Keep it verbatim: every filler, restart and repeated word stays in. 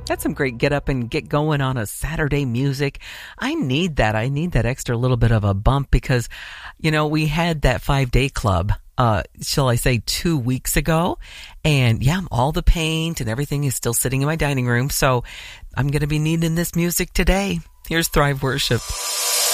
That's some great get up and get going on a Saturday music. I need that. I need that extra little bit of a bump because, you know, we had that five day club, uh, shall I say two weeks ago. And yeah, all the paint and everything is still sitting in my dining room. So I'm going to be needing this music today. Here's Thrive Worship.